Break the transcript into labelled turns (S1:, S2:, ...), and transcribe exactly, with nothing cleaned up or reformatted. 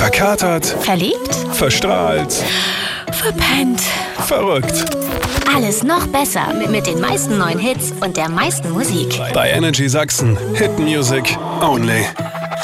S1: Verkatert.
S2: Verliebt?
S1: Verstrahlt.
S2: Verpennt.
S1: Verrückt.
S2: Alles noch besser mit, mit den meisten neuen Hits und der meisten Musik.
S1: Bei Energy Sachsen. Hit Music Only.